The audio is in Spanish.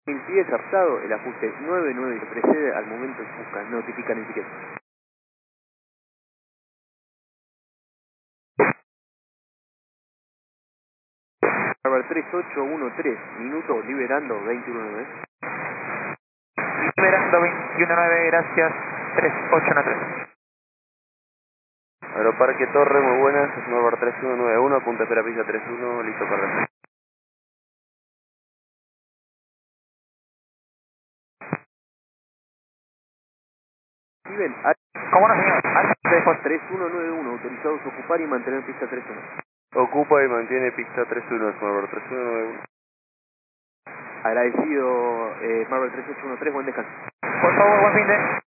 Sigue zarpado el ajuste 99 que precede al momento que busca, notifican en etiqueta. Harvard 3813, minuto liberando 219. Liberando 219, gracias, 3813. Aeroparque Torre, muy buenas, es Harvard 3191, punta espera pista 31, listo para la... Steven, ¿Cómo no, señor? Alfa 3191, autorizados a ocupar y mantener pista 31. Ocupa y mantiene pista 31, es Harvard 3191. Agradecido, Marvel 3813, buen descanso. Por favor, buen fin de...